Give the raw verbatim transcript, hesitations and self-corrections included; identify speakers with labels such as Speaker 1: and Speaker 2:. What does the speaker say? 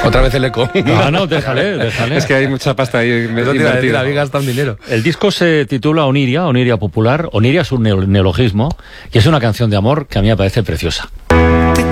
Speaker 1: Otra vez el eco.
Speaker 2: No, no, déjale, déjale.
Speaker 3: Es que hay mucha pasta ahí
Speaker 1: No te iba a decir, había gastado un dinero.
Speaker 2: El disco se titula Oniria, Oniria Popular. Oniria es un neologismo y es una canción de amor que a mí me parece preciosa.